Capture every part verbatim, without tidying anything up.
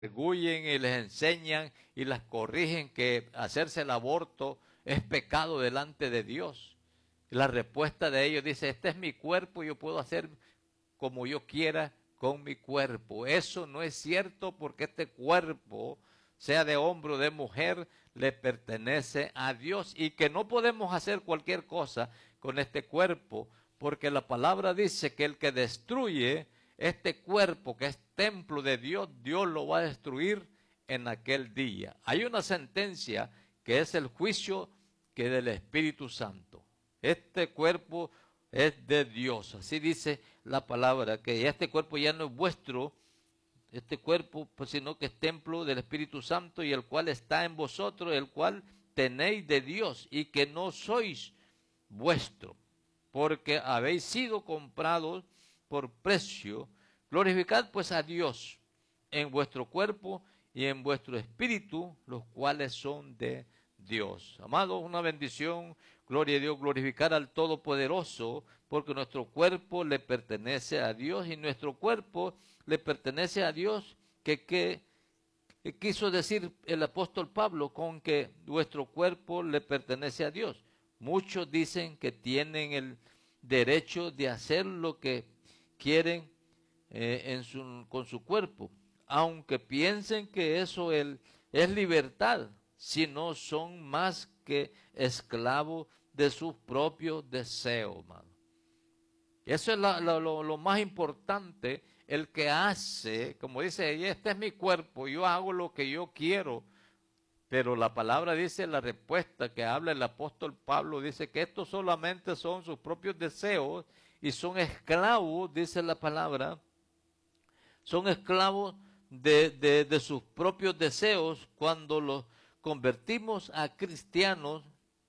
arguyen y les enseñan y las corrigen que hacerse el aborto es pecado delante de Dios. La respuesta de ellos dice, este es mi cuerpo, yo puedo hacer como yo quiera con mi cuerpo. Eso no es cierto porque este cuerpo, sea de hombre o de mujer, le pertenece a Dios y que no podemos hacer cualquier cosa con este cuerpo porque la palabra dice que el que destruye este cuerpo que es templo de Dios, Dios lo va a destruir en aquel día. Hay una sentencia que es el juicio que del Espíritu Santo. Este cuerpo es de Dios, así dice la palabra, que este cuerpo ya no es vuestro, este cuerpo, pues, sino que es templo del Espíritu Santo y el cual está en vosotros, el cual tenéis de Dios y que no sois vuestro, porque habéis sido comprados por precio. Glorificad pues a Dios en vuestro cuerpo y en vuestro espíritu, los cuales son de Dios. Amados, una bendición, gloria a Dios, glorificar al Todopoderoso, porque nuestro cuerpo le pertenece a Dios y nuestro cuerpo le pertenece a Dios. Que, que, que quiso decir el apóstol Pablo con que nuestro cuerpo le pertenece a Dios? Muchos dicen que tienen el derecho de hacer lo que quieren eh, en su, con su cuerpo, aunque piensen que eso es, es libertad, si no son más que esclavos de sus propios deseos, mano. Eso es la, la, lo, lo más importante, el que hace, como dice, este es mi cuerpo, yo hago lo que yo quiero. Pero la palabra dice, la respuesta que habla el apóstol Pablo, dice que estos solamente son sus propios deseos y son esclavos, dice la palabra, son esclavos de, de, de sus propios deseos. Cuando los convertimos a cristianos,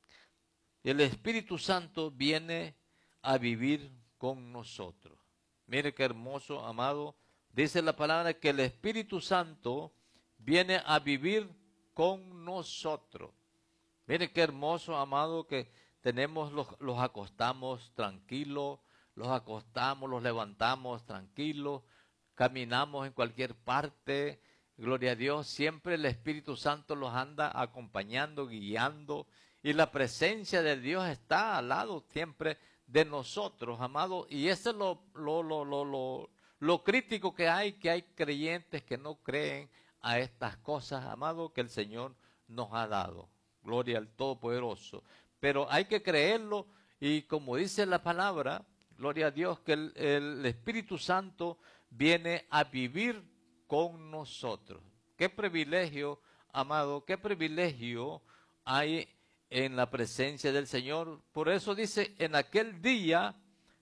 el Espíritu Santo viene a vivir con nosotros. Mire qué hermoso, amado. Dice la palabra que el Espíritu Santo viene a vivir con nosotros. Mire qué hermoso, amado, que tenemos, los, los acostamos tranquilos, los acostamos, los levantamos tranquilos, caminamos en cualquier parte, gloria a Dios, siempre el Espíritu Santo los anda acompañando, guiando, y la presencia de Dios está al lado siempre de nosotros, amado, y eso es lo, lo, lo, lo, lo, lo crítico que hay, que hay creyentes que no creen a estas cosas, amado, que el Señor nos ha dado. Gloria al Todopoderoso. Pero hay que creerlo y como dice la palabra, gloria a Dios, que el, el Espíritu Santo viene a vivir con nosotros. Qué privilegio, amado, qué privilegio hay en la presencia del Señor. Por eso dice, en aquel día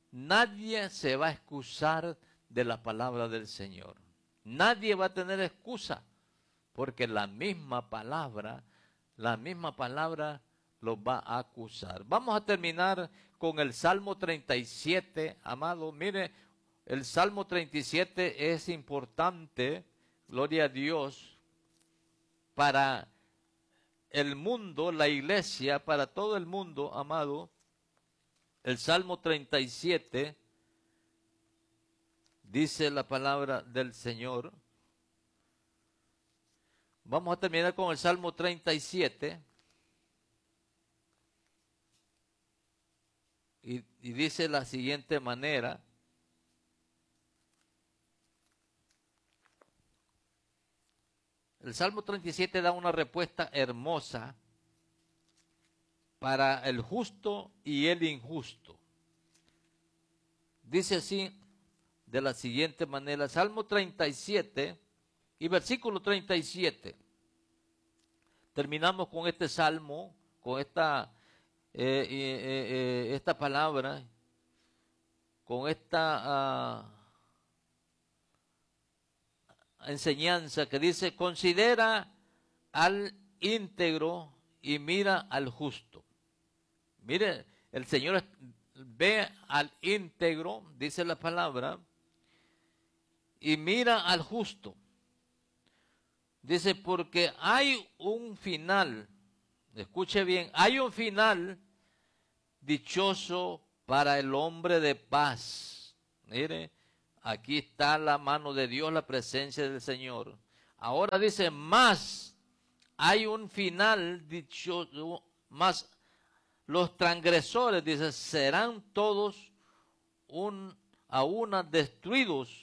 nadie se va a excusar de la palabra del Señor. Nadie va a tener excusa, porque la misma palabra, la misma palabra los va a acusar. Vamos a terminar con el Salmo treinta y siete, amado. Mire, el Salmo treinta y siete es importante, gloria a Dios, para el mundo, la iglesia, para todo el mundo, amado. El Salmo treinta y siete dice la palabra del Señor. Vamos a terminar con el Salmo treinta y siete. Y, y dice la siguiente manera. El Salmo treinta y siete da una respuesta hermosa para el justo y el injusto. Dice así, de la siguiente manera, Salmo treinta y siete y versículo treinta y siete. Terminamos con este salmo, con esta, eh, eh, eh, esta palabra, con esta uh, enseñanza que dice, considera al íntegro y mira al justo. Mire, el Señor ve al íntegro, dice la palabra, y mira al justo. Dice, porque hay un final, escuche bien, hay un final dichoso para el hombre de paz. Mire, aquí está la mano de Dios, la presencia del Señor. Ahora dice, más hay un final dichoso, más los transgresores, dice, serán todos un, a una destruidos.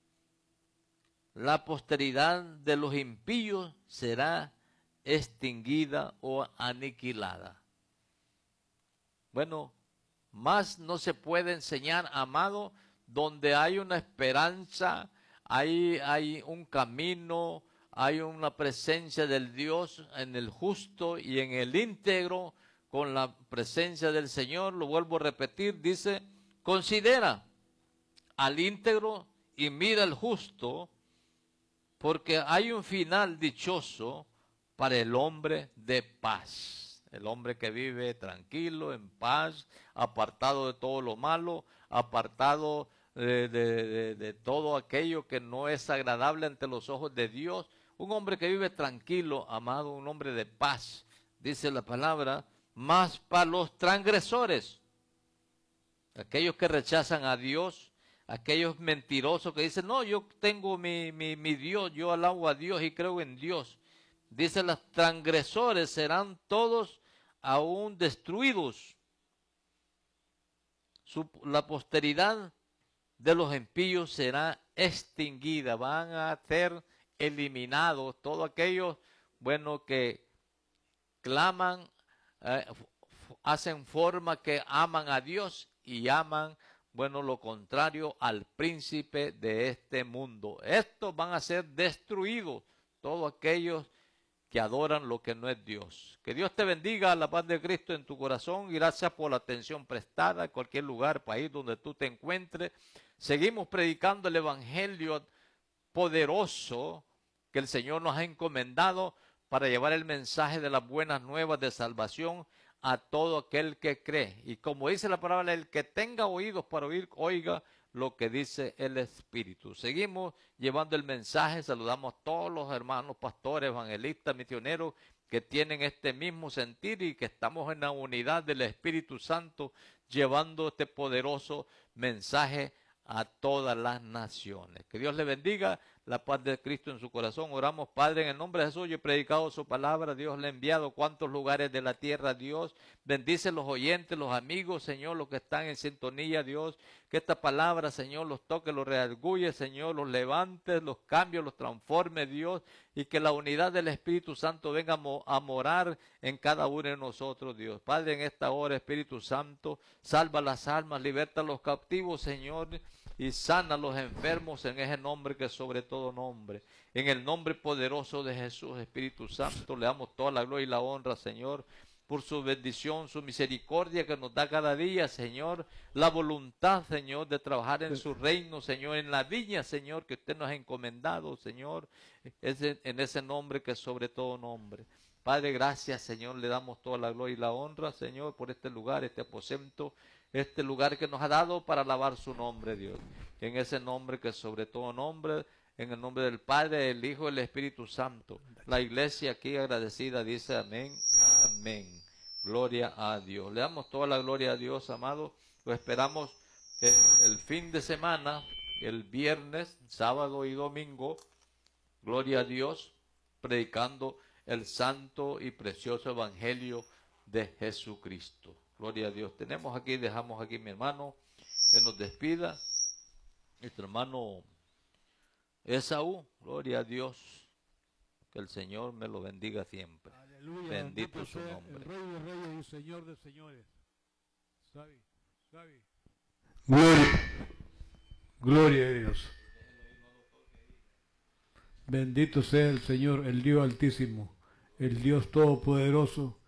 La posteridad de los impíos será extinguida o aniquilada. Bueno, más no se puede enseñar, amado, donde hay una esperanza, hay, hay un camino, hay una presencia del Dios en el justo y en el íntegro, con la presencia del Señor. Lo vuelvo a repetir, dice, considera al íntegro y mira al justo, porque hay un final dichoso para el hombre de paz. El hombre que vive tranquilo, en paz, apartado de todo lo malo, apartado de, de, de, de todo aquello que no es agradable ante los ojos de Dios. Un hombre que vive tranquilo, amado, un hombre de paz, dice la palabra, más para los transgresores, aquellos que rechazan a Dios, aquellos mentirosos que dicen, no, yo tengo mi, mi, mi Dios, yo alabo a Dios y creo en Dios. Dice, los transgresores serán todos aún destruidos. Su, la posteridad de los impíos será extinguida. Van a ser eliminados todos aquellos, bueno, que claman, eh, hacen forma que aman a Dios y aman, bueno, lo contrario al príncipe de este mundo. Estos van a ser destruidos, todos aquellos que adoran lo que no es Dios. Que Dios te bendiga, la paz de Cristo en tu corazón, y gracias por la atención prestada en cualquier lugar, país donde tú te encuentres. Seguimos predicando el evangelio poderoso que el Señor nos ha encomendado para llevar el mensaje de las buenas nuevas de salvación a todo aquel que cree. Y como dice la palabra, el que tenga oídos para oír, oiga lo que dice el Espíritu. Seguimos llevando el mensaje, saludamos a todos los hermanos, pastores, evangelistas, misioneros, que tienen este mismo sentir y que estamos en la unidad del Espíritu Santo, llevando este poderoso mensaje a todas las naciones. Que Dios le bendiga, la paz de Cristo en su corazón. Oramos, Padre, en el nombre de Jesús. Yo he predicado su palabra, Dios le ha enviado cuántos lugares de la tierra, Dios. Bendice los oyentes, los amigos, Señor, los que están en sintonía, Dios. Que esta palabra, Señor, los toque, los redarguye, Señor, los levante, los cambie, los transforme, Dios. Y que la unidad del Espíritu Santo venga a morar en cada uno de nosotros, Dios. Padre, en esta hora, Espíritu Santo, salva las almas, liberta a los cautivos, Señor, y sana a los enfermos en ese nombre que es sobre todo nombre. En el nombre poderoso de Jesús, Espíritu Santo, le damos toda la gloria y la honra, Señor, por su bendición, su misericordia que nos da cada día, Señor, la voluntad, Señor, de trabajar en su reino, Señor, en la viña, Señor, que usted nos ha encomendado, Señor, ese, en ese nombre que es sobre todo nombre. Padre, gracias, Señor, le damos toda la gloria y la honra, Señor, por este lugar, este aposento, este lugar que nos ha dado para alabar su nombre, Dios. En ese nombre que es sobre todo nombre, en el nombre del Padre, del Hijo y del Espíritu Santo. La iglesia aquí agradecida dice amén, amén. Gloria a Dios. Le damos toda la gloria a Dios, amado. Lo esperamos el, el fin de semana, el viernes, sábado y domingo. Gloria a Dios, predicando el santo y precioso evangelio de Jesucristo. Gloria a Dios. Tenemos aquí, dejamos aquí mi hermano que nos despida. Nuestro hermano Esaú. Gloria a Dios. Que el Señor me lo bendiga siempre. Aleluya. Bendito su nombre. El Rey de Reyes y Señor de Señores. Sabi, sabi. Gloria. Gloria a Dios. Bendito sea el Señor, el Dios Altísimo, el Dios Todopoderoso.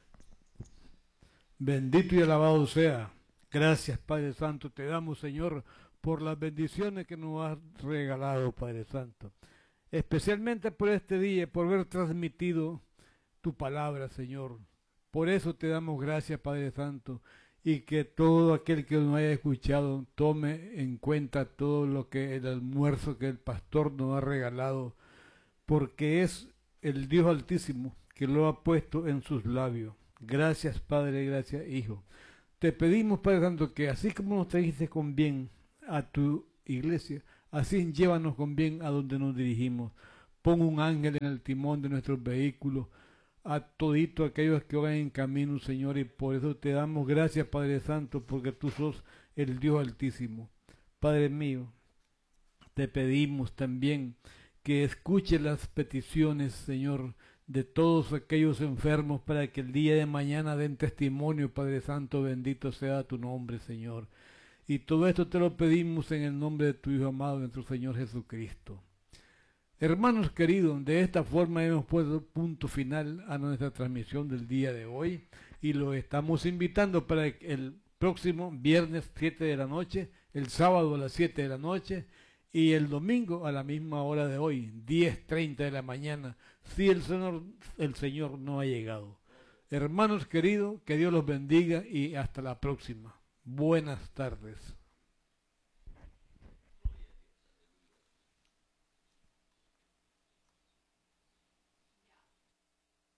Bendito y alabado sea. Gracias, Padre Santo. Te damos, Señor, por las bendiciones que nos has regalado, Padre Santo. Especialmente por este día, por haber transmitido tu palabra, Señor. Por eso te damos gracias, Padre Santo. Y que todo aquel que nos haya escuchado tome en cuenta todo lo que el almuerzo que el pastor nos ha regalado. Porque es el Dios Altísimo que lo ha puesto en sus labios. Gracias, Padre, gracias, Hijo. Te pedimos, Padre Santo, que así como nos trajiste con bien a tu iglesia, así llévanos con bien a donde nos dirigimos. Pon un ángel en el timón de nuestros vehículos, a toditos aquellos que van en camino, Señor, y por eso te damos gracias, Padre Santo, porque tú sos el Dios Altísimo. Padre mío, te pedimos también que escuche las peticiones, Señor, de todos aquellos enfermos para que el día de mañana den testimonio, Padre Santo, bendito sea tu nombre, Señor. Y todo esto te lo pedimos en el nombre de tu Hijo amado, nuestro Señor Jesucristo. Hermanos queridos, de esta forma hemos puesto punto final a nuestra transmisión del día de hoy y los estamos invitando para el próximo viernes siete de la noche, el sábado a las siete de la noche y el domingo a la misma hora de hoy, diez treinta de la mañana, si el Señor, el Señor no ha llegado. Hermanos queridos, que Dios los bendiga y hasta la próxima. Buenas tardes.